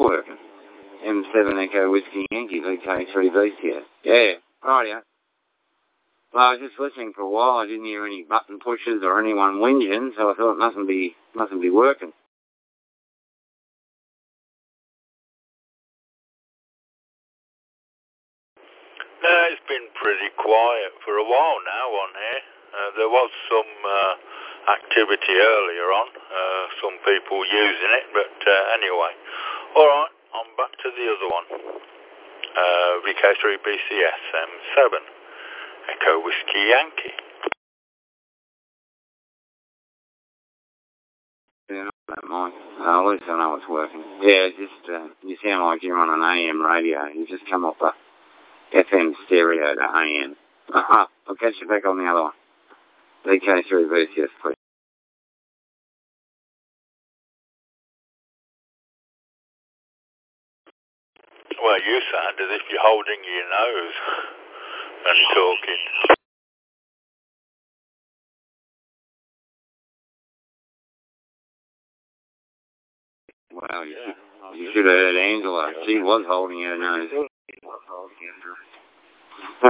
working. M7 Echo Whiskey Yankee VK3 VCS. Yeah, rightio. Well, I was just listening for a while. I didn't hear any button pushes or anyone whinging, so I thought it mustn't be working. It's been pretty quiet for a while now on here. There was some activity earlier on, some people using it, but anyway. Alright, I'm back to the other one. VK3 BCS M7 Echo Whiskey Yankee. Yeah, I don't mind. At least I know it's working. Yeah, just, you sound like you're on an AM radio. You just come off a FM stereo to AM. I'll catch you back on the other one. VK3 VCS, please. Well, you sound as if you're holding your nose and talking. Well, you should have heard Angela. She was holding her nose.